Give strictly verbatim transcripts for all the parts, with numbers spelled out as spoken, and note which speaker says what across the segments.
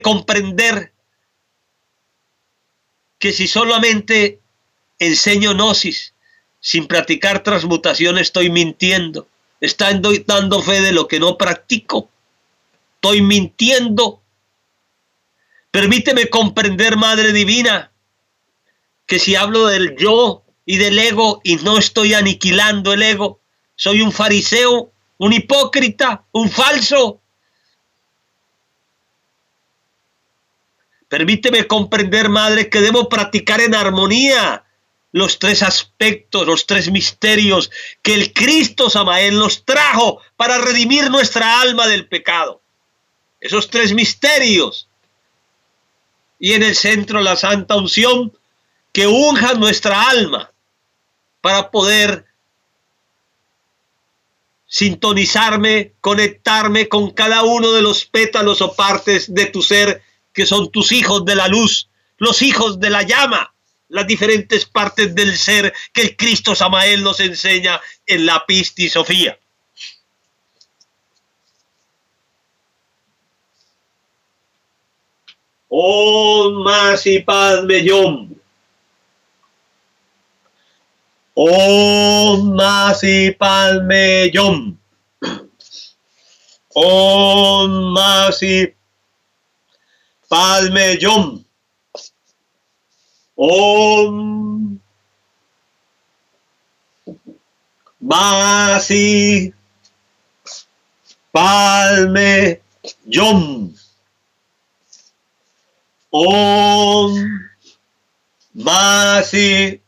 Speaker 1: comprender que si solamente enseño gnosis sin practicar transmutación estoy mintiendo, estando dando fe de lo que no practico, estoy mintiendo. Permíteme comprender, Madre Divina, que si hablo del yo y del ego y no estoy aniquilando el ego, soy un fariseo, un hipócrita, un falso. Permíteme comprender, Madre, que debo practicar en armonía los tres aspectos, los tres misterios que el Cristo Samael nos trajo para redimir nuestra alma del pecado. Esos tres misterios. Y en el centro la Santa Unción que unja nuestra alma para poder sintonizarme, conectarme con cada uno de los pétalos o partes de tu ser, que son tus hijos de la luz, los hijos de la llama, las diferentes partes del ser que el Cristo Samael nos enseña en la Pistisofía. Om Masi Padme Yom. Om Masi Padme Yom. Om Masi Padme Yom. Om Masi Padme Yom. Om Masi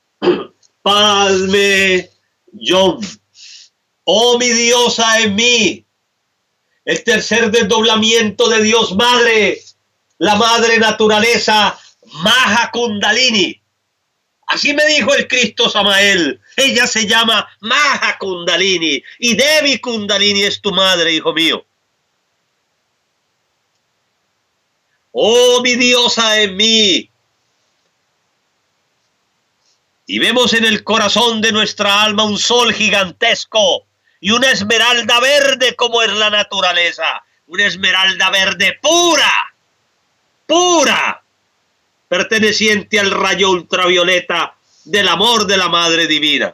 Speaker 1: Padme Yom. Oh mi diosa en mí, el tercer desdoblamiento de Dios Madre, la Madre Naturaleza, Maha Kundalini. Así me dijo el Cristo Samael. Ella se llama Maha Kundalini y Devi Kundalini es tu madre, hijo mío. Oh mi diosa en mí. Y vemos en el corazón de nuestra alma un sol gigantesco y una esmeralda verde como es la naturaleza. Una esmeralda verde pura, pura, perteneciente al rayo ultravioleta del amor de la Madre Divina.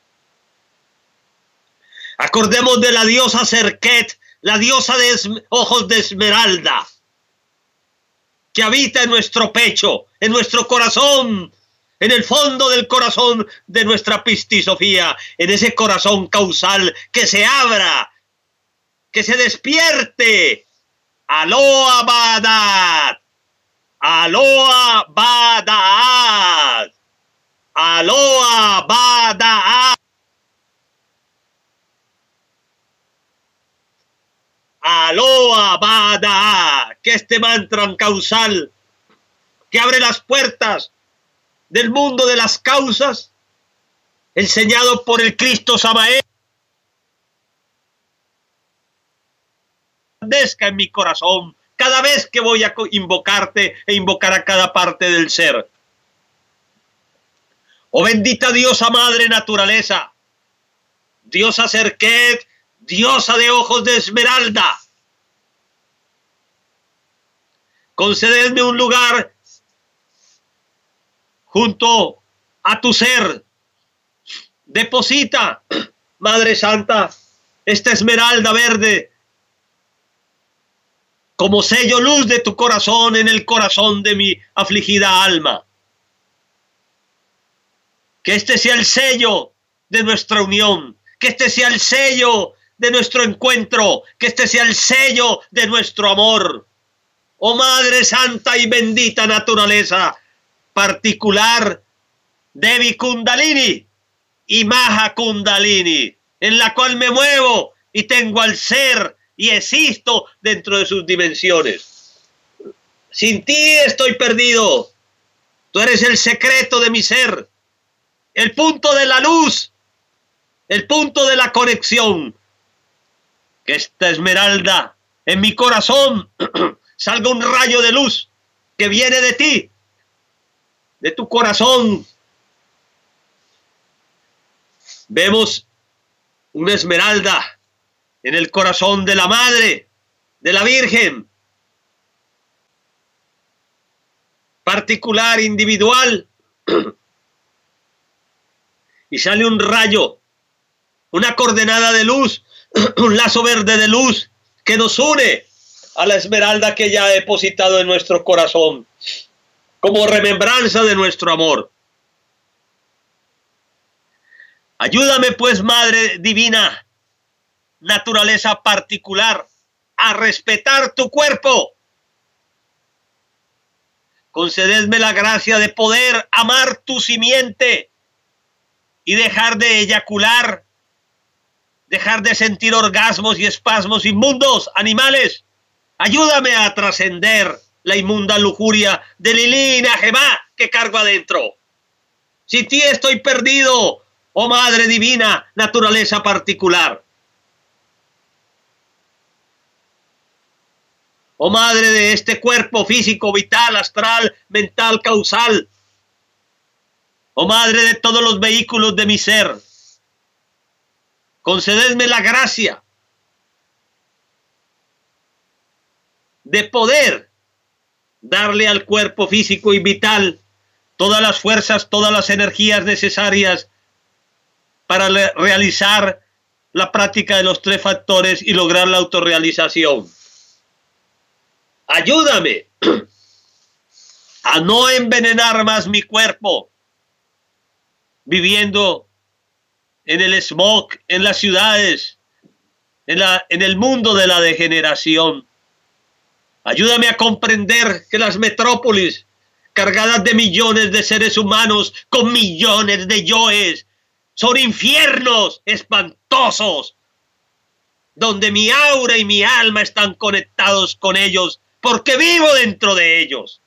Speaker 1: Acordemos de la diosa Serket, la diosa de ojos de esmeralda, que habita en nuestro pecho, en nuestro corazón, en el fondo del corazón de nuestra Pistisofía, en ese corazón causal que se abra, que se despierte. Aloha Badat, Aloha Badat, Aloha Badat, Aloha Badat, que este mantra causal que abre las puertas del mundo de las causas, enseñado por el Cristo Samael, en mi corazón cada vez que voy a invocarte e invocar a cada parte del ser. Oh bendita diosa Madre Naturaleza, diosa Serket, diosa de ojos de esmeralda, concededme un lugar junto a tu ser. Deposita, Madre Santa, esta esmeralda verde como sello luz de tu corazón en el corazón de mi afligida alma. Que este sea el sello de nuestra unión, que este sea el sello de nuestro encuentro, que este sea el sello de nuestro amor. Oh Madre Santa y bendita naturaleza particular, Devi Kundalini y Maha Kundalini, en la cual me muevo y tengo al ser y existo dentro de sus dimensiones. Sin ti estoy perdido. Tú eres el secreto de mi ser, el punto de la luz, el punto de la conexión. Que esta esmeralda en mi corazón salga un rayo de luz que viene de ti, de tu corazón. Vemos una esmeralda en el corazón de la Madre, de la Virgen, particular, individual, y sale un rayo, una coordenada de luz, un lazo verde de luz que nos une a la esmeralda que ya ha depositado en nuestro corazón como remembranza de nuestro amor. Ayúdame pues, Madre Divina, naturaleza particular, a respetar tu cuerpo. Concededme la gracia de poder amar tu simiente y dejar de eyacular, dejar de sentir orgasmos y espasmos inmundos, animales. Ayúdame a trascender la inmunda lujuria de Lilina Gemá que cargo adentro. Sin ti estoy perdido, oh Madre Divina, naturaleza particular. Oh Madre de este cuerpo físico, vital, astral, mental, causal. Oh Madre de todos los vehículos de mi ser. Concededme la gracia de poder darle al cuerpo físico y vital todas las fuerzas, todas las energías necesarias para realizar la práctica de los tres factores y lograr la autorrealización. Ayúdame a no envenenar más mi cuerpo viviendo en el smog, en las ciudades, en, la, en el mundo de la degeneración. Ayúdame a comprender que las metrópolis, cargadas de millones de seres humanos con millones de yoes, son infiernos espantosos, donde mi aura y mi alma están conectados con ellos, porque vivo dentro de ellos.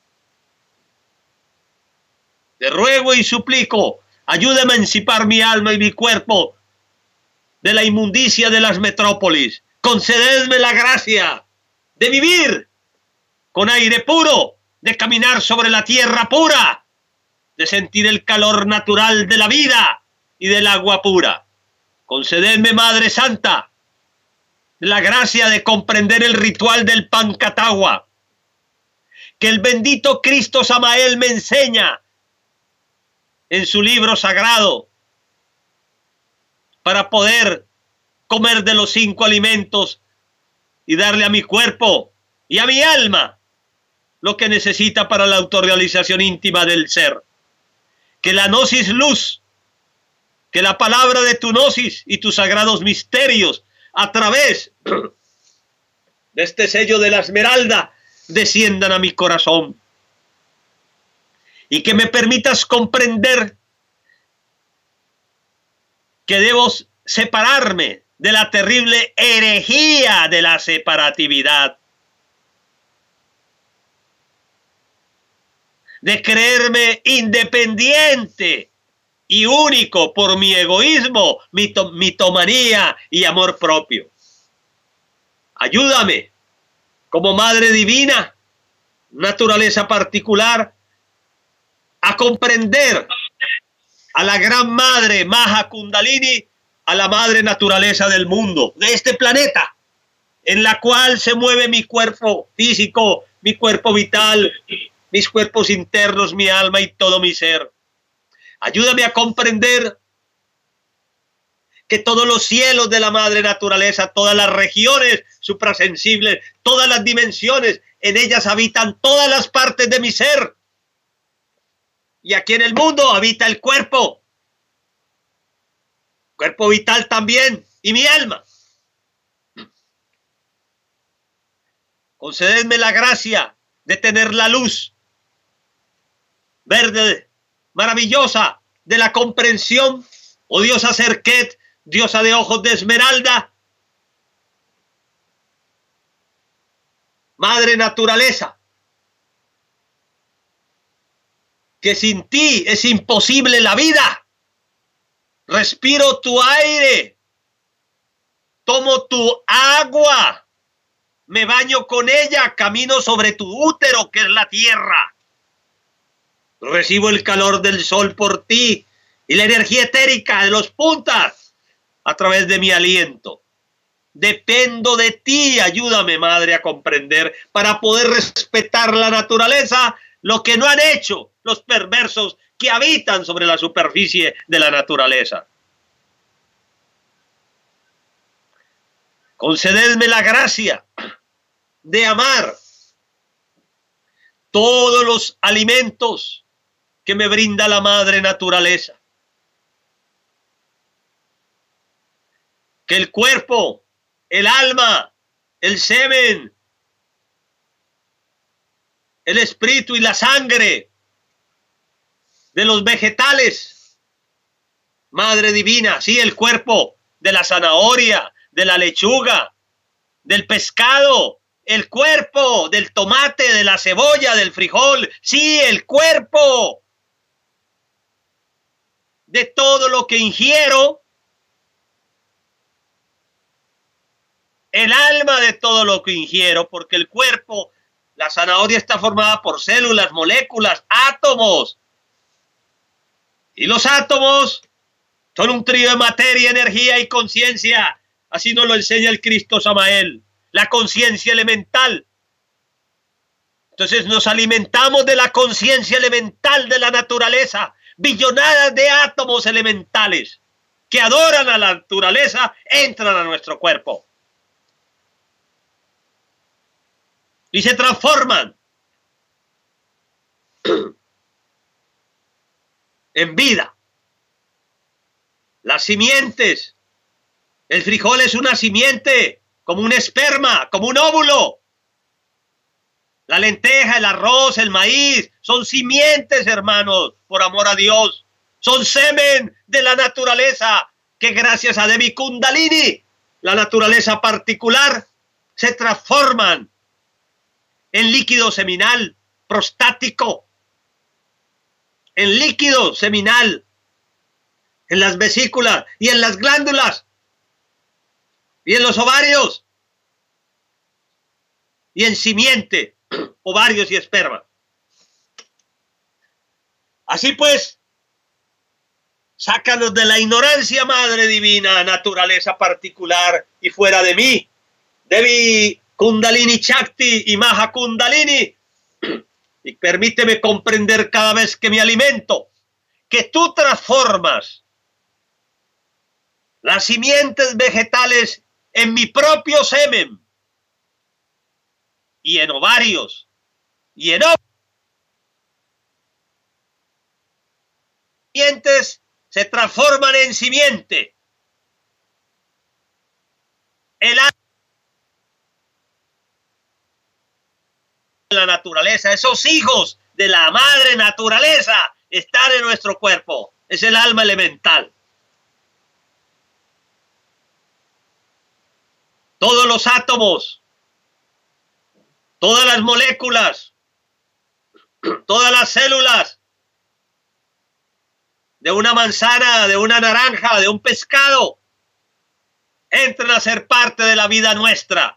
Speaker 1: Te ruego y suplico, ayúdame a emancipar mi alma y mi cuerpo de la inmundicia de las metrópolis. Concededme la gracia de vivir con aire puro, de caminar sobre la tierra pura, de sentir el calor natural de la vida y del agua pura. Concededme, Madre Santa, la gracia de comprender el ritual del Pancatagua, que el bendito Cristo Samael me enseña en su libro sagrado, para poder comer de los cinco alimentos y darle a mi cuerpo y a mi alma lo que necesita para la autorrealización íntima del ser. Que la gnosis luz, que la palabra de tu gnosis y tus sagrados misterios a través de este sello de la esmeralda desciendan a mi corazón. Y que me permitas comprender que debo separarme de la terrible herejía de la separatividad, de creerme independiente y único por mi egoísmo, mito, mitomanía y amor propio. Ayúdame, como Madre Divina, naturaleza particular, a comprender a la gran Madre Maha Kundalini, a la Madre Naturaleza del mundo, de este planeta, en la cual se mueve mi cuerpo físico, mi cuerpo vital, mis cuerpos internos, mi alma y todo mi ser. Ayúdame a comprender que todos los cielos de la Madre Naturaleza, todas las regiones suprasensibles, todas las dimensiones, en ellas habitan todas las partes de mi ser. Y aquí en el mundo habita el cuerpo, cuerpo vital también, y mi alma. Concededme la gracia de tener la luz verde, maravillosa, de la comprensión, oh diosa Serket, diosa de ojos de esmeralda, Madre Naturaleza, que sin ti es imposible la vida. Respiro tu aire, tomo tu agua, me baño con ella, camino sobre tu útero, que es la tierra. Recibo el calor del sol por ti y la energía etérica de los puntas a través de mi aliento. Dependo de ti, ayúdame, Madre, a comprender para poder respetar la naturaleza lo que no han hecho los perversos que habitan sobre la superficie de la naturaleza. Concededme la gracia de amar todos los alimentos que me brinda la madre naturaleza. Que el cuerpo, el alma, el semen, el espíritu y la sangre de los vegetales, Madre Divina, sí, el cuerpo de la zanahoria, de la lechuga, del pescado, el cuerpo del tomate, de la cebolla, del frijol, sí, el cuerpo de todo lo que ingiero, el alma de todo lo que ingiero, porque el cuerpo, la zanahoria está formada por células, moléculas, átomos. Y los átomos son un trío de materia, energía y conciencia. Así nos lo enseña el Cristo Samael, la conciencia elemental. Entonces nos alimentamos de la conciencia elemental de la naturaleza, billonadas de átomos elementales que adoran a la naturaleza, entran a nuestro cuerpo y se transforman en vida. Las simientes, el frijol es una simiente, como un esperma, como un óvulo. La lenteja, el arroz, el maíz, son simientes, hermanos, por amor a Dios. Son semen de la naturaleza, que gracias a Devi Kundalini, la naturaleza particular, se transforman en líquido seminal, prostático, en líquido seminal, en las vesículas y en las glándulas y en los ovarios y en simiente, ovarios y esperma. Así pues, sácanos de la ignorancia, Madre Divina, naturaleza particular y fuera de mí, Devi Kundalini Shakti y Maha Kundalini, y permíteme comprender cada vez que me alimento que tú transformas las simientes vegetales en mi propio semen y en ovarios y en óvulos. Simientes se transforman en simiente. El alma de la naturaleza, esos hijos de la madre naturaleza están en nuestro cuerpo. Es el alma elemental. Todos los átomos, todas las moléculas, todas las células de una manzana, de una naranja, de un pescado, entran a ser parte de la vida nuestra.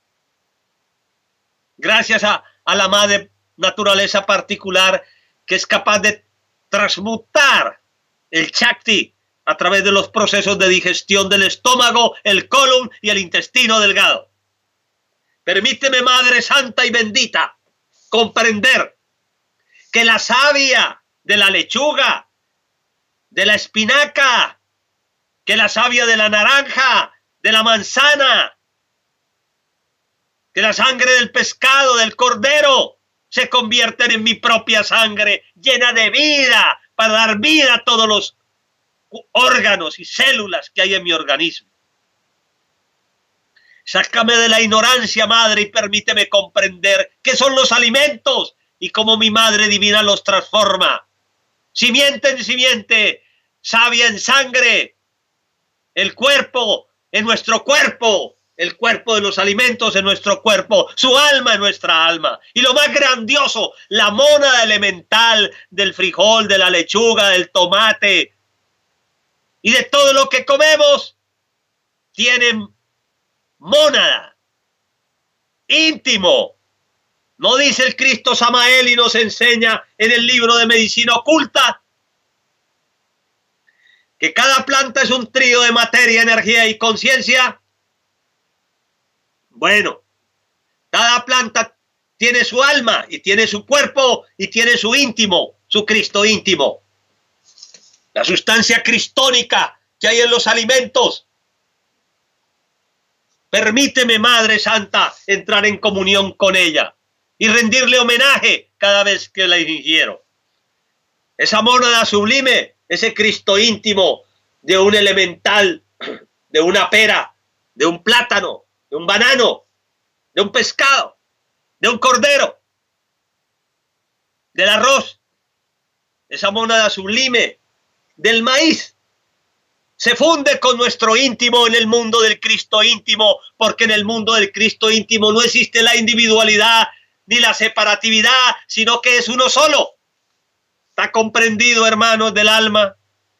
Speaker 1: Gracias a, a la madre naturaleza particular que es capaz de transmutar el Shakti a través de los procesos de digestión del estómago, el colon y el intestino delgado. Permíteme, Madre Santa y Bendita, comprender que la savia de la lechuga, de la espinaca, que la savia de la naranja, de la manzana, que la sangre del pescado, del cordero, se convierten en mi propia sangre, llena de vida, para dar vida a todos los órganos y células que hay en mi organismo. Sácame de la ignorancia, Madre, y permíteme comprender qué son los alimentos y cómo mi Madre Divina los transforma. Simiente en simiente, savia en sangre, el cuerpo en nuestro cuerpo, el cuerpo de los alimentos en nuestro cuerpo, su alma en nuestra alma. Y lo más grandioso, la mónada elemental del frijol, de la lechuga, del tomate y de todo lo que comemos, tienen mónada, íntimo. ¿No dice el Cristo Samael y nos enseña en el libro de Medicina Oculta que cada planta es un trío de materia, energía y conciencia? Bueno, cada planta tiene su alma y tiene su cuerpo y tiene su íntimo, su Cristo íntimo. La sustancia cristónica que hay en los alimentos. Permíteme, Madre Santa, entrar en comunión con ella y rendirle homenaje cada vez que la ingiero. Esa mónada sublime, ese Cristo íntimo de un elemental, de una pera, de un plátano, de un banano, de un pescado, de un cordero, del arroz, esa mónada sublime del maíz, se funde con nuestro íntimo en el mundo del Cristo íntimo, porque en el mundo del Cristo íntimo no existe la individualidad ni la separatividad, sino que es uno solo. ¿Está comprendido, hermanos del alma?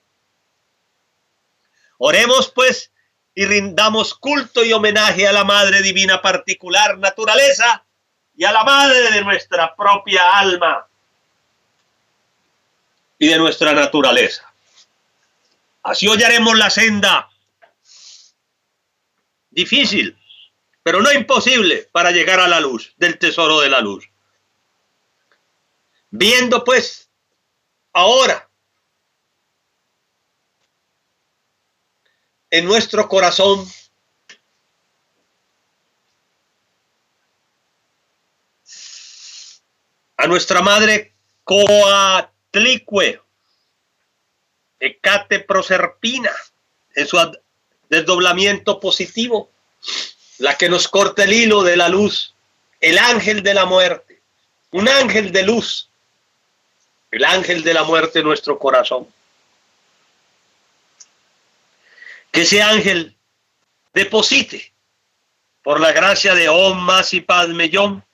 Speaker 1: Oremos pues y rindamos culto y homenaje a la Madre Divina particular naturaleza y a la Madre de nuestra propia alma y de nuestra naturaleza. Así hollaremos la senda, difícil, pero no imposible, para llegar a la luz, del tesoro de la luz. Viendo pues ahora en nuestro corazón a nuestra Madre Coatlicue, Hecate Proserpina, en su desdoblamiento positivo, la que nos corta el hilo de la luz, el ángel de la muerte, un ángel de luz, el ángel de la muerte en nuestro corazón. Que ese ángel deposite, por la gracia de Om Masi Padme Hum,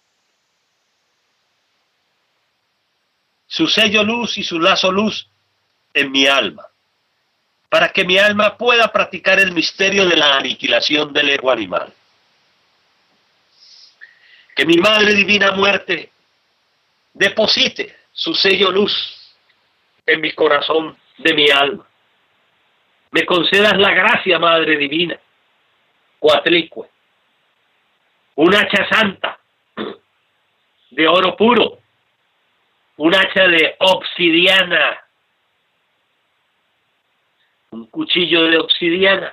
Speaker 1: su sello luz y su lazo luz en mi alma, para que mi alma pueda practicar el misterio de la aniquilación del ego animal. Que mi Madre Divina Muerte deposite su sello luz en mi corazón de mi alma. Me concedas la gracia, Madre Divina, Coatlicue, un hacha santa de oro puro, un hacha de obsidiana, un cuchillo de obsidiana,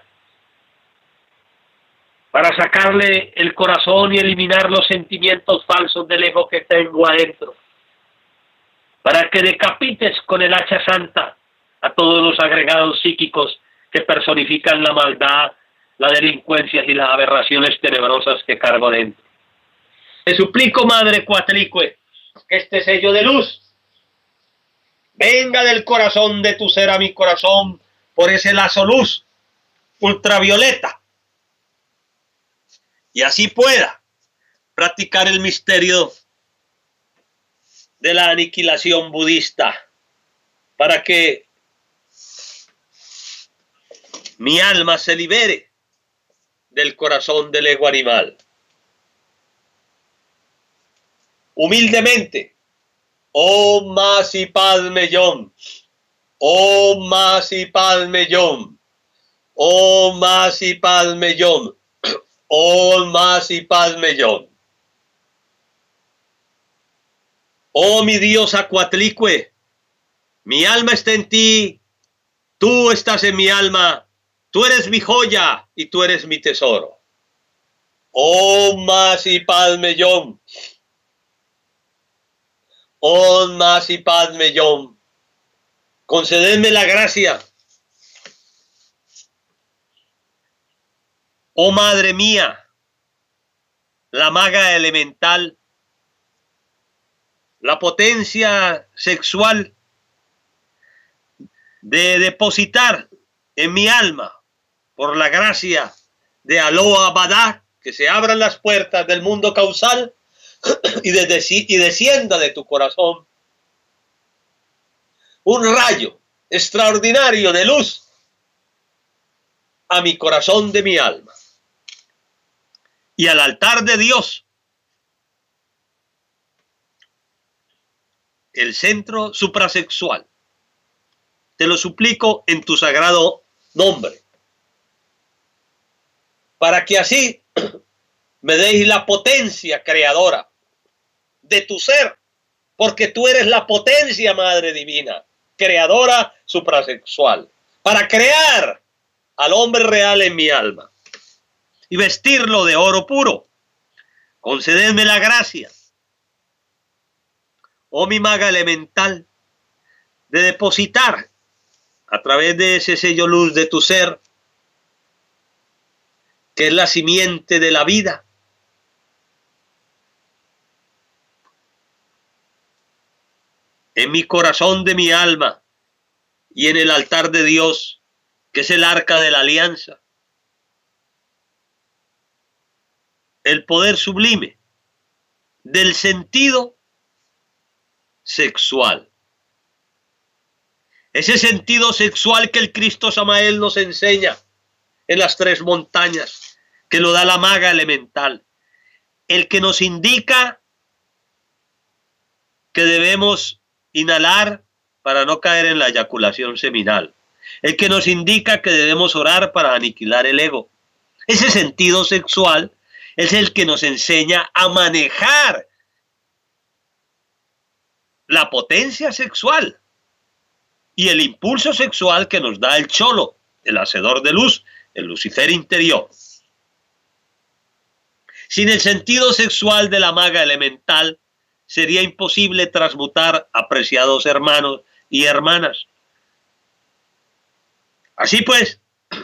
Speaker 1: para sacarle el corazón y eliminar los sentimientos falsos del ego que tengo adentro, para que decapites con el hacha santa a todos los agregados psíquicos que personifican la maldad, la delincuencia y las aberraciones tenebrosas que cargo dentro. Te suplico, Madre Coatlicue, que este sello de luz venga del corazón de tu ser a mi corazón, por ese lazo luz ultravioleta, y así pueda practicar el misterio de la aniquilación budista, para que mi alma se libere del corazón del ego animal. Humildemente, Om Masi Padme Hum, Om Masi Padme Hum, Om Masi Padme Hum, Om Masi Padme Hum. Oh mi diosa Coatlicue, mi alma está en ti, tú estás en mi alma, tú eres mi joya y tú eres mi tesoro. Om Masi Padme Hum, Om Masi Padme Hum. Concededme la gracia, oh Madre mía, la maga elemental, la potencia sexual, de depositar en mi alma, por la gracia de Aloha Badá, que se abran las puertas del mundo causal y, de, y descienda de tu corazón un rayo extraordinario de luz a mi corazón de mi alma y al altar de Dios, el centro suprasexual. Te lo suplico en tu sagrado nombre, para que así me deis la potencia creadora de tu ser, porque tú eres la potencia, Madre Divina, creadora suprasexual, para crear al hombre real en mi alma y vestirlo de oro puro. Concededme la gracia, oh mi maga elemental, de depositar a través de ese sello luz de tu ser, que es la simiente de la vida, en mi corazón de mi alma y en el altar de Dios, que es el arca de la alianza, el poder sublime del sentido sexual. Ese sentido sexual que el Cristo Samael nos enseña en las tres montañas, que lo da la maga elemental, el que nos indica que debemos inhalar para no caer en la eyaculación seminal, el que nos indica que debemos orar para aniquilar el ego. Ese sentido sexual es el que nos enseña a manejar la potencia sexual y el impulso sexual que nos da el cholo, el hacedor de luz, el Lucifer interior. Sin el sentido sexual de la maga elemental, sería imposible transmutar apreciados hermanos y hermanas. Así pues,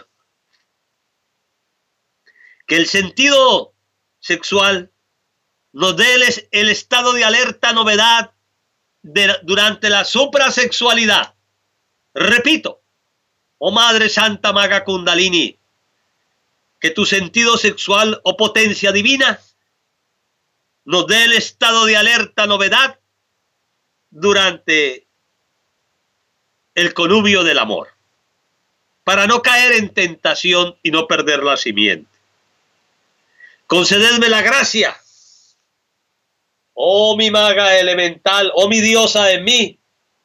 Speaker 1: que el sentido sexual nos dé el, el estado de alerta novedad de, durante la suprasexualidad. Repito, oh Madre Santa Maga Kundalini, que tu sentido sexual o potencia divina nos dé el estado de alerta novedad durante el connubio del amor, para no caer en tentación y no perder la simiente. Concededme la gracia, oh mi maga elemental, oh mi diosa en mí,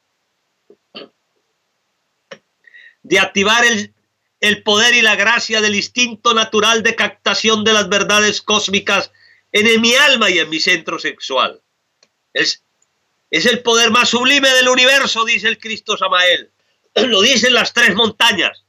Speaker 1: de activar el, el poder y la gracia del instinto natural de captación de las verdades cósmicas en mi alma y en mi centro sexual. Es, es el poder más sublime del universo, dice el Cristo Samael. Lo dicen las tres montañas.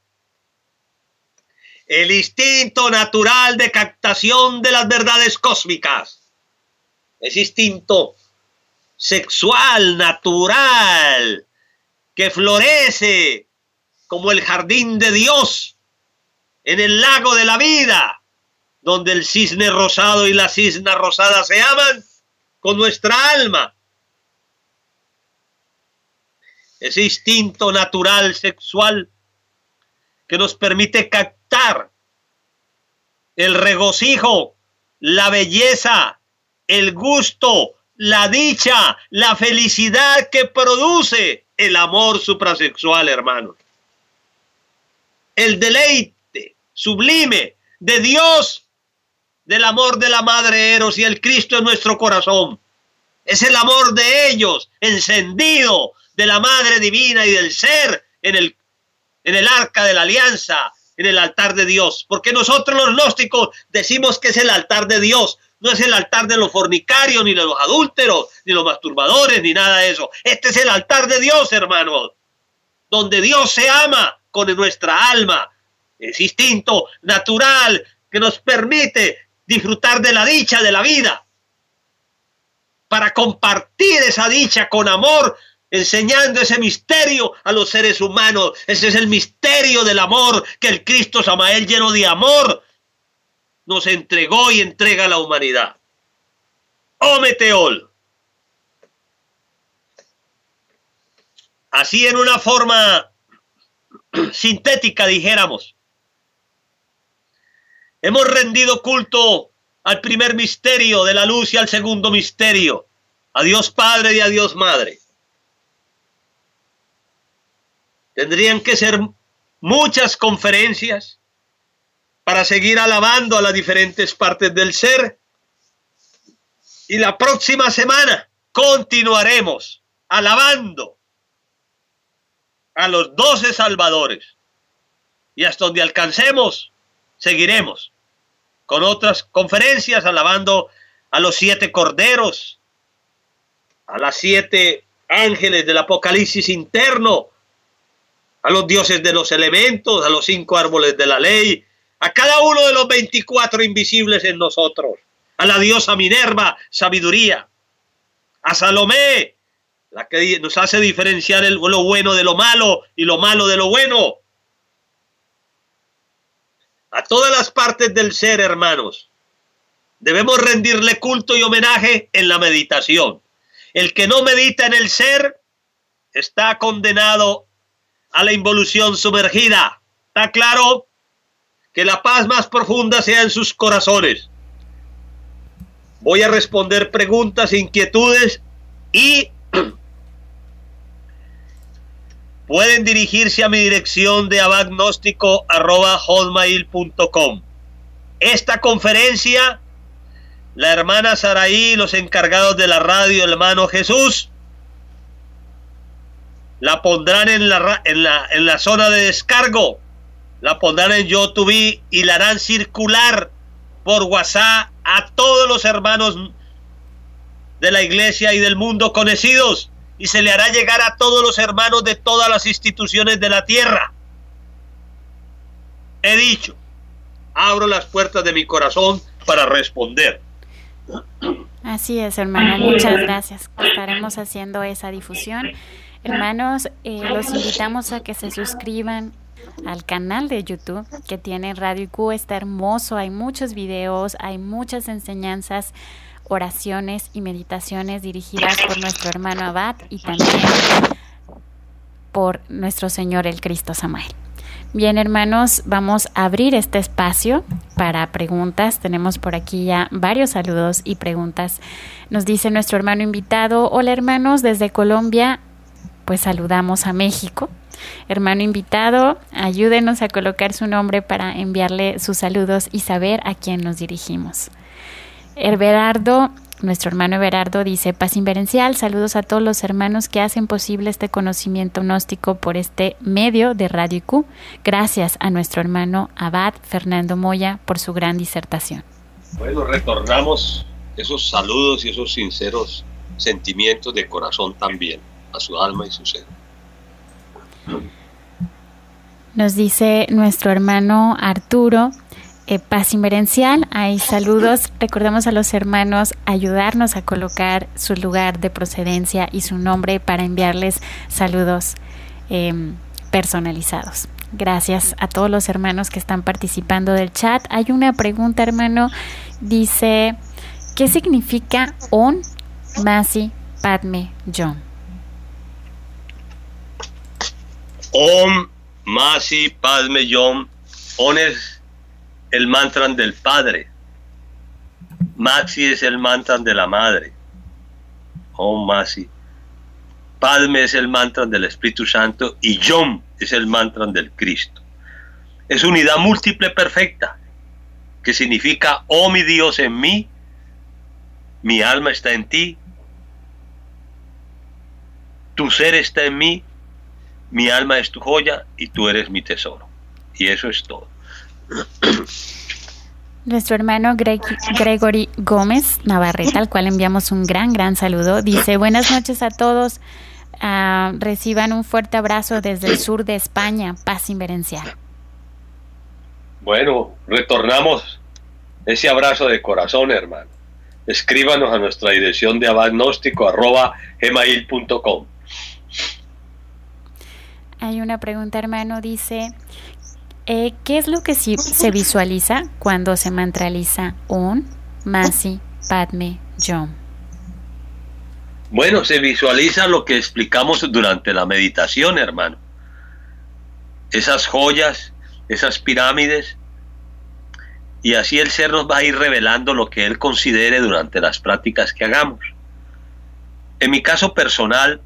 Speaker 1: El instinto natural de captación de las verdades cósmicas. Ese instinto sexual, natural, que florece como el jardín de Dios en el lago de la vida, donde el cisne rosado y la cisna rosada se aman con nuestra alma. Ese instinto natural sexual que nos permite captar el regocijo, la belleza, el gusto, la dicha, la felicidad que produce el amor suprasexual, hermanos. El deleite sublime de Dios, del amor de la Madre Eros y el Cristo en nuestro corazón. Es el amor de ellos, encendido, de la Madre Divina y del Ser en el, en el arca de la alianza, en el altar de Dios. Porque nosotros los gnósticos decimos que es el altar de Dios. No es el altar de los fornicarios, ni de los adúlteros, ni los masturbadores, ni nada de eso. Este es el altar de Dios, hermanos, donde Dios se ama con nuestra alma. Es instinto natural que nos permite disfrutar de la dicha de la vida, para compartir esa dicha con amor, enseñando ese misterio a los seres humanos. Ese es el misterio del amor que el Cristo Samael, lleno de amor, nos entregó y entrega a la humanidad. ¡Oh Meteol! Así, en una forma sintética, dijéramos, hemos rendido culto al primer misterio de la luz y al segundo misterio, a Dios Padre y a Dios Madre. Tendrían que ser muchas conferencias para seguir alabando a las diferentes partes del ser. Y la próxima semana continuaremos alabando a los doce salvadores. Y hasta donde alcancemos, seguiremos con otras conferencias alabando a los siete corderos, a las siete ángeles del Apocalipsis interno, a los dioses de los elementos, a los cinco árboles de la ley, a cada uno de los veinticuatro invisibles en nosotros, a la diosa Minerva, sabiduría, a Salomé, la que nos hace diferenciar el, lo bueno de lo malo y lo malo de lo bueno, a todas las partes del ser, hermanos. Debemos rendirle culto y homenaje en la meditación. El que no medita en el ser está condenado a la involución sumergida. ¿Está claro? Que la paz más profunda sea en sus corazones. Voy a responder preguntas, inquietudes y pueden dirigirse a mi dirección de abagnóstico arroba hotmail punto com. Esta conferencia, la hermana Saraí, los encargados de la radio, el hermano Jesús, la pondrán en la, en la, en la zona de descargo, la pondrán en YouTube y la harán circular por WhatsApp a todos los hermanos de la iglesia y del mundo conocidos, y se le hará llegar a todos los hermanos de todas las instituciones de la tierra. He dicho, abro las puertas de mi corazón para responder.
Speaker 2: Así es, hermano, muchas gracias. Estaremos haciendo esa difusión. Hermanos, eh, los invitamos a que se suscriban al canal de YouTube que tiene Radio I Q. Está hermoso, hay muchos videos, hay muchas enseñanzas, oraciones y meditaciones dirigidas por nuestro hermano Abad y también por nuestro Señor el Cristo Samael. Bien, hermanos, vamos a abrir este espacio para preguntas. Tenemos por aquí ya varios saludos y preguntas. Nos dice nuestro hermano invitado: hola, hermanos, desde Colombia, pues saludamos a México. Hermano invitado, ayúdenos a colocar su nombre para enviarle sus saludos y saber a quién nos dirigimos. Everardo, nuestro hermano Everardo dice: paz inverencial, saludos a todos los hermanos que hacen posible este conocimiento gnóstico por este medio de Radio I Q. Gracias a nuestro hermano Abad Fernando Moya por su gran disertación.
Speaker 1: Bueno, retornamos esos saludos y esos sinceros sentimientos de corazón también a su alma y su ser.
Speaker 2: Nos dice nuestro hermano Arturo: Eh, paz inverencial, hay saludos. Recordemos a los hermanos ayudarnos a colocar su lugar de procedencia y su nombre para enviarles saludos eh, personalizados. Gracias a todos los hermanos que están participando del chat. Hay una pregunta, hermano, dice: ¿qué significa Om Masi Padme Hum?
Speaker 1: Om Masi Padme Hum. Om es el mantra del Padre, Maxi es el mantra de la Madre, Om Masi, Padme es el mantra del Espíritu Santo y Yom es el mantra del Cristo. Es unidad múltiple perfecta, que significa: oh mi Dios en mí, mi alma está en ti, tu ser está en mí, mi alma es tu joya y tú eres mi tesoro. Y eso es todo.
Speaker 2: Nuestro hermano Greg, Gregory Gómez Navarrete, al cual enviamos un gran, gran saludo, dice: buenas noches a todos, uh, reciban un fuerte abrazo desde el sur de España, paz inverencial.
Speaker 1: Bueno, retornamos ese abrazo de corazón, hermano. Escríbanos a nuestra dirección de abagnóstico arroba gmail punto com.
Speaker 2: Hay una pregunta, hermano, dice: Eh, ¿qué es lo que si, se visualiza cuando se mantraliza Om Masi Padme Hum?
Speaker 1: Bueno, se visualiza lo que explicamos durante la meditación, hermano. Esas joyas, esas pirámides, y así el ser nos va a ir revelando lo que él considere durante las prácticas que hagamos. En mi caso personal,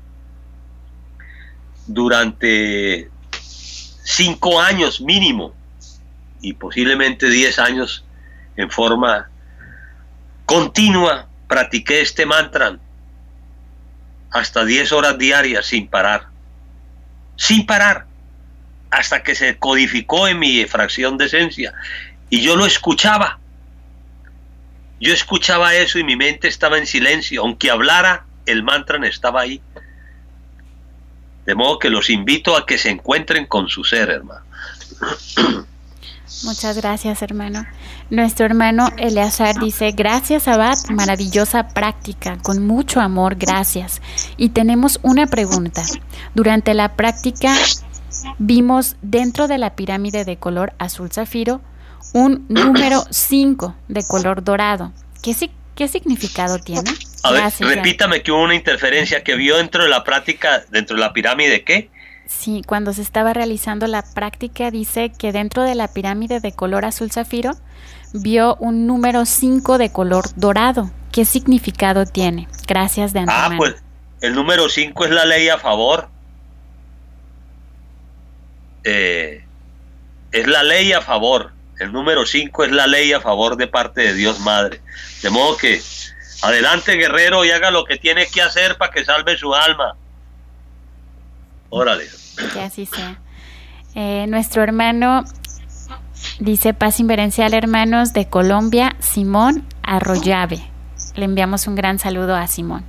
Speaker 1: durante cinco años mínimo y posiblemente diez años en forma continua practiqué este mantra hasta diez horas diarias sin parar, sin parar, hasta que se codificó en mi fracción de esencia y yo lo escuchaba. Yo escuchaba eso y mi mente estaba en silencio, aunque hablara, el mantra estaba ahí. De modo que los invito a que se encuentren con su ser, hermano.
Speaker 2: Muchas gracias, hermano. Nuestro hermano Eleazar dice: gracias, Abad, maravillosa práctica, con mucho amor, gracias. Y tenemos una pregunta. Durante la práctica vimos dentro de la pirámide de color azul zafiro un número cinco de color dorado. ¿Qué, qué significado tiene?
Speaker 1: A ver, gracias, repítame ya. Que hubo una interferencia que vio dentro de la práctica, dentro de la pirámide, ¿qué?
Speaker 2: Sí, cuando se estaba realizando la práctica dice que dentro de la pirámide de color azul zafiro vio un número cinco de color dorado. ¿Qué significado tiene? Gracias de antemano.
Speaker 1: Ah, pues el número cinco es la ley a favor. Eh, es la ley a favor. El número cinco es la ley a favor de parte de Dios Madre. De modo que adelante, guerrero, y haga lo que tiene que hacer para que salve su alma. Órale.
Speaker 2: Que así sea. Eh, nuestro hermano dice: paz inverencial, hermanos de Colombia, Simón Arroyave. Le enviamos un gran saludo a Simón.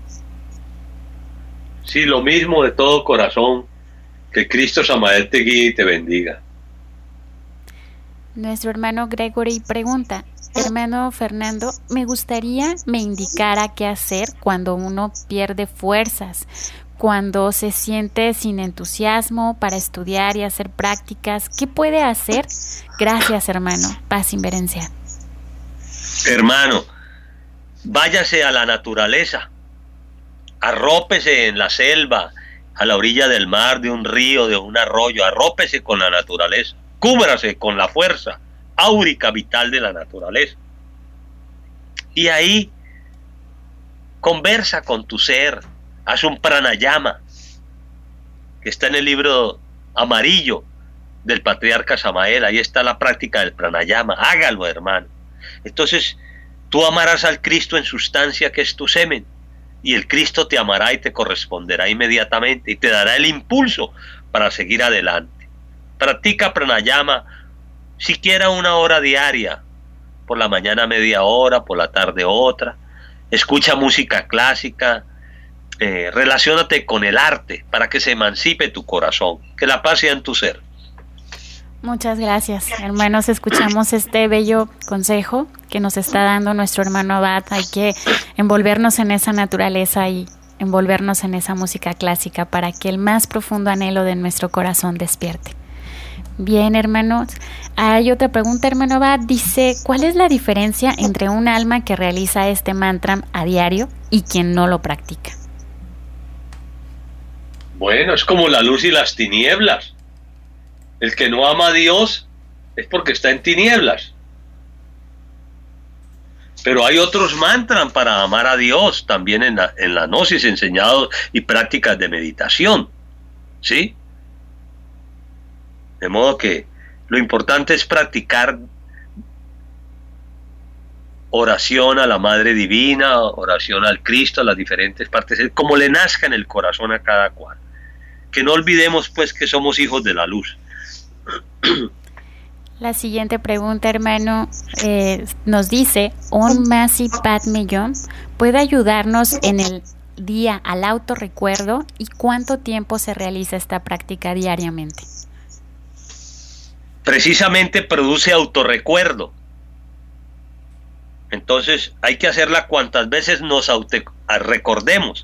Speaker 1: Sí, lo mismo de todo corazón. Que Cristo Samael te guíe y te bendiga.
Speaker 2: Nuestro hermano Gregory pregunta: hermano Fernando, me gustaría me indicara qué hacer cuando uno pierde fuerzas, cuando se siente sin entusiasmo para estudiar y hacer prácticas. ¿Qué puede hacer? Gracias, hermano. Paz inverencial.
Speaker 1: Hermano, váyase a la naturaleza, arrópese en la selva, a la orilla del mar, de un río, de un arroyo, arrópese con la naturaleza, cúbrase con la fuerza áurica vital de la naturaleza. Y ahí conversa con tu ser, haz un pranayama, que está en el libro amarillo del patriarca Samael. Ahí está la práctica del pranayama, hágalo, hermano. Entonces tú amarás al Cristo en sustancia, que es tu semen, y el Cristo te amará y te corresponderá inmediatamente y te dará el impulso para seguir adelante. Practica pranayama siquiera una hora diaria, por la mañana media hora, por la tarde otra. Escucha música clásica, eh, relaciónate con el arte para que se emancipe tu corazón, que la paz sea en tu ser.
Speaker 2: Muchas gracias, hermanos. Escuchamos este bello consejo que nos está dando nuestro hermano Abad. Hay que envolvernos en esa naturaleza y envolvernos en esa música clásica para que el más profundo anhelo de nuestro corazón despierte. Bien, hermanos. Hay otra pregunta, hermano Abad. Dice: ¿cuál es la diferencia entre un alma que realiza este mantra a diario y quien no lo practica?
Speaker 1: Bueno, es como la luz y las tinieblas. El que no ama a Dios es porque está en tinieblas. Pero hay otros mantras para amar a Dios también en la, en la gnosis, enseñados y prácticas de meditación, ¿sí? De modo que lo importante es practicar oración a la Madre Divina, oración al Cristo, a las diferentes partes, como le nazca en el corazón a cada cual. Que no olvidemos pues que somos hijos de la luz.
Speaker 2: La siguiente pregunta, hermano, eh, nos dice: Om Masi Padme Hum, ¿puede ayudarnos en el día al autorrecuerdo y cuánto tiempo se realiza esta práctica diariamente?
Speaker 1: Precisamente produce autorrecuerdo. Entonces hay que hacerla cuantas veces nos recordemos.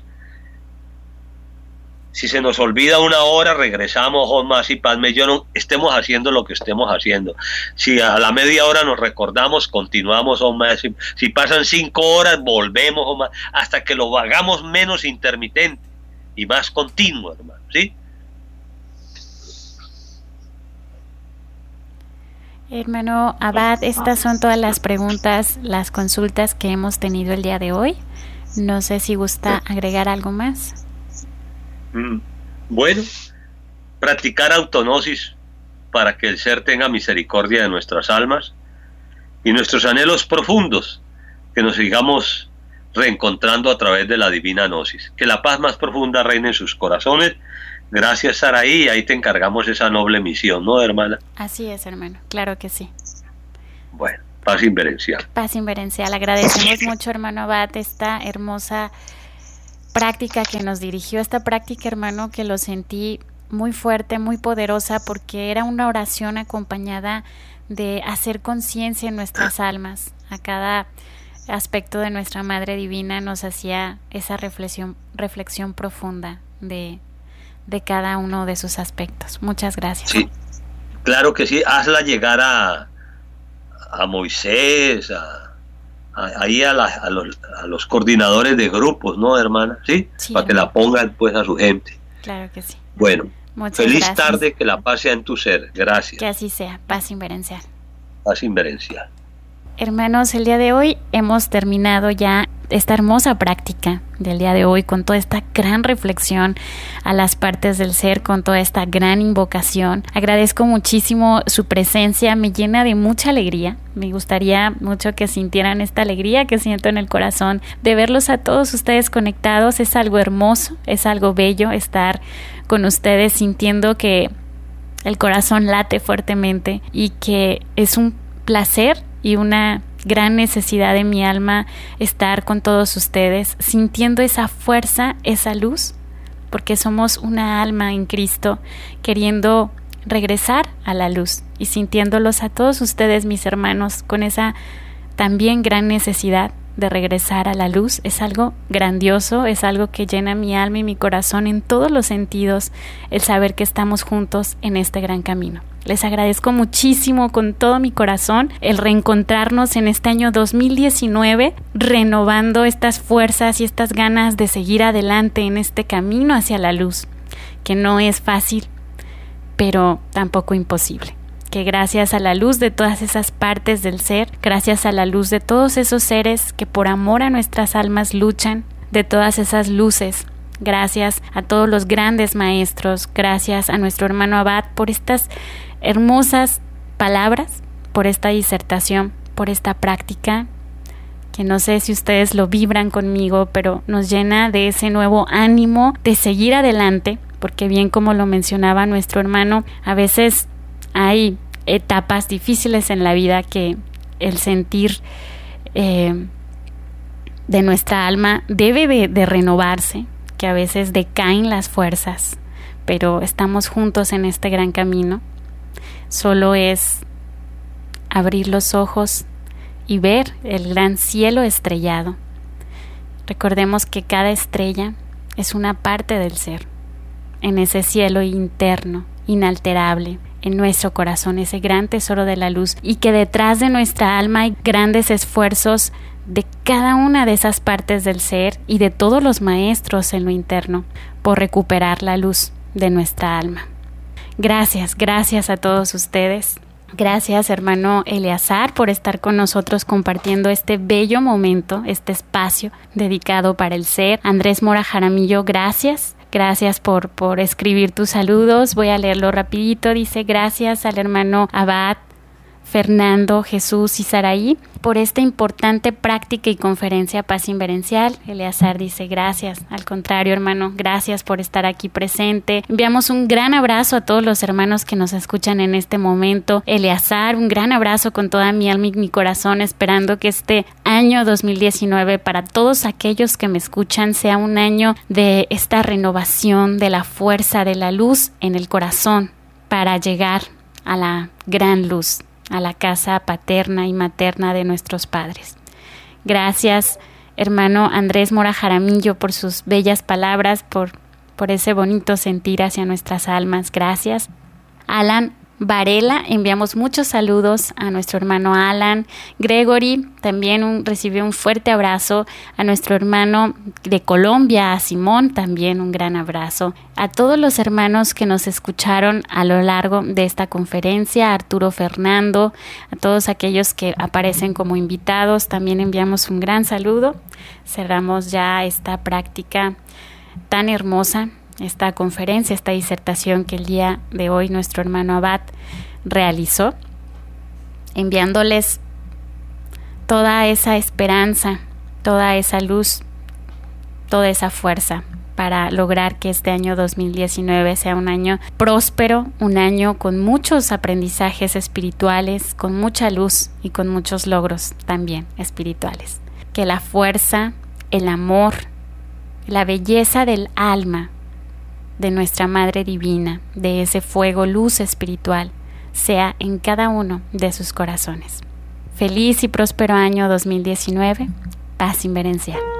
Speaker 1: Si se nos olvida una hora, regresamos, Om Masi Padme Hum, estemos haciendo lo que estemos haciendo. Si a la media hora nos recordamos, continuamos, Om Masi. Si pasan cinco horas, volvemos, Om Masi, hasta que lo hagamos menos intermitente y más continuo, hermano, ¿sí?
Speaker 2: Hermano Abad, estas son todas las preguntas, las consultas que hemos tenido el día de hoy. No sé si gusta agregar algo más.
Speaker 1: Bueno, practicar autognosis para que el ser tenga misericordia de nuestras almas y nuestros anhelos profundos, que nos sigamos reencontrando a través de la divina gnosis. Que la paz más profunda reine en sus corazones. Gracias, Saraí, y ahí te encargamos esa noble misión, ¿no, hermana?
Speaker 2: Así es, hermano, claro que sí.
Speaker 1: Bueno, paz inverencial.
Speaker 2: Paz inverencial. Agradecemos mucho, hermano Abad, esta hermosa práctica que nos dirigió, esta práctica, hermano, que lo sentí muy fuerte, muy poderosa, porque era una oración acompañada de hacer conciencia en nuestras almas. A cada aspecto de nuestra Madre Divina nos hacía esa reflexión, reflexión profunda de, de cada uno de sus aspectos. Muchas gracias.
Speaker 1: Sí, claro que sí. Hazla llegar a, a Moisés, a, a, ahí a, la, a, los, a los coordinadores de grupos, ¿no, hermana? Sí,
Speaker 2: sí,
Speaker 1: para que la pongan pues a su gente.
Speaker 2: Claro que sí.
Speaker 1: Bueno,
Speaker 2: muchas
Speaker 1: feliz
Speaker 2: gracias.
Speaker 1: tarde, que la paz sea en tu ser. Gracias.
Speaker 2: Que así sea. Paz inverencial.
Speaker 1: Paz inverencial.
Speaker 2: Hermanos, el día de hoy hemos terminado ya esta hermosa práctica del día de hoy con toda esta gran reflexión a las partes del ser, con toda esta gran invocación. Agradezco muchísimo su presencia, me llena de mucha alegría. Me gustaría mucho que sintieran esta alegría que siento en el corazón de verlos a todos ustedes conectados. Es algo hermoso, es algo bello estar con ustedes sintiendo que el corazón late fuertemente y que es un placer y una gran necesidad de mi alma estar con todos ustedes, sintiendo esa fuerza, esa luz, porque somos una alma en Cristo, queriendo regresar a la luz y sintiéndolos a todos ustedes, mis hermanos, con esa también gran necesidad de regresar a la luz. Es algo grandioso, es algo que llena mi alma y mi corazón en todos los sentidos, el saber que estamos juntos en este gran camino. Les agradezco muchísimo con todo mi corazón el reencontrarnos en este año dos mil diecinueve, renovando estas fuerzas y estas ganas de seguir adelante en este camino hacia la luz, que no es fácil, pero tampoco imposible. Que gracias a la luz de todas esas partes del ser, gracias a la luz de todos esos seres que por amor a nuestras almas luchan, de todas esas luces, gracias a todos los grandes maestros, gracias a nuestro hermano Abad por estas hermosas palabras, por esta disertación, por esta práctica, que no sé si ustedes lo vibran conmigo, pero nos llena de ese nuevo ánimo de seguir adelante, porque bien como lo mencionaba nuestro hermano, a veces hay etapas difíciles en la vida que el sentir eh, de nuestra alma debe de, de renovarse, que a veces decaen las fuerzas, pero estamos juntos en este gran camino. Solo es abrir los ojos y ver el gran cielo estrellado. Recordemos que cada estrella es una parte del ser, en ese cielo interno, inalterable, en nuestro corazón, ese gran tesoro de la luz, y que detrás de nuestra alma hay grandes esfuerzos de cada una de esas partes del ser y de todos los maestros en lo interno por recuperar la luz de nuestra alma. Gracias, gracias a todos ustedes. Gracias, hermano Eleazar, por estar con nosotros compartiendo este bello momento, este espacio dedicado para el ser. Andrés Mora Jaramillo, gracias. Gracias por, por escribir tus saludos. Voy a leerlo rapidito. Dice, gracias al hermano Abad, Fernando, Jesús y Saraí por esta importante práctica y conferencia Paz Inverencial. Eleazar dice, gracias. Al contrario, hermano, gracias por estar aquí presente. Enviamos un gran abrazo a todos los hermanos que nos escuchan en este momento. Eleazar, un gran abrazo con toda mi alma y mi corazón, esperando que este año dos mil diecinueve para todos aquellos que me escuchan sea un año de esta renovación, de la fuerza, de la luz en el corazón para llegar a la gran luz, a la casa paterna y materna de nuestros padres. Gracias, hermano Andrés Mora Jaramillo, por sus bellas palabras, por, por ese bonito sentir hacia nuestras almas. Gracias. Alan Varela, enviamos muchos saludos a nuestro hermano Alan. Gregory también un, recibió un fuerte abrazo. A nuestro hermano de Colombia, a Simón, también un gran abrazo. A todos los hermanos que nos escucharon a lo largo de esta conferencia, a Arturo Fernando, a todos aquellos que aparecen como invitados, también enviamos un gran saludo. Cerramos ya esta práctica tan hermosa, esta conferencia, esta disertación que el día de hoy nuestro hermano Abad realizó, enviándoles toda esa esperanza, toda esa luz, toda esa fuerza para lograr que este año dos mil diecinueve sea un año próspero, un año con muchos aprendizajes espirituales, con mucha luz y con muchos logros también espirituales. Que la fuerza, el amor, la belleza del alma de nuestra Madre Divina, de ese fuego luz espiritual, sea en cada uno de sus corazones. Feliz y próspero año dos mil diecinueve. Paz inverencial.